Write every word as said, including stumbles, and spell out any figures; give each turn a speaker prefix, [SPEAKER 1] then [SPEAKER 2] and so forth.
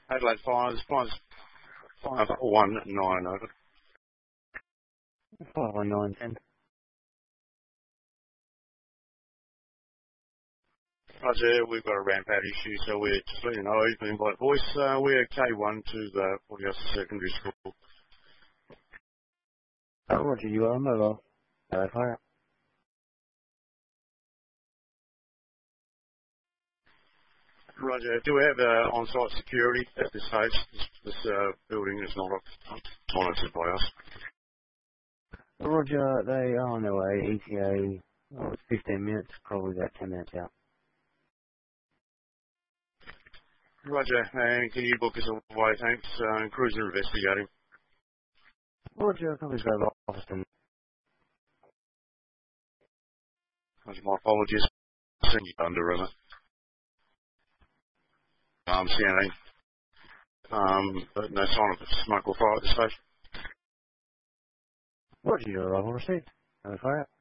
[SPEAKER 1] Adelaide Fires, Fires five one nine over.
[SPEAKER 2] five one nine ten.
[SPEAKER 1] Roger, we've got a rampart issue, so we're just letting you know, you've been by voice. Uh, we're K one to the Portchester Secondary School.
[SPEAKER 2] Oh, Roger, you are mobile. Hello, fire.
[SPEAKER 1] Roger, do we have uh, on-site security at this stage? This, this uh, building is not monitored by us.
[SPEAKER 2] Roger, they are on their way. E T A, oh, it's fifteen minutes, probably about ten minutes out.
[SPEAKER 1] Roger, and can you book us away, thanks? Uh, cruiser investigating.
[SPEAKER 2] Roger, copies over Austin.
[SPEAKER 1] Roger, my apologies. Send you under, River. Um, scanning. Um, but no sign of smoke or fire at this stage.
[SPEAKER 2] Roger, your arrival received. Hello, fire.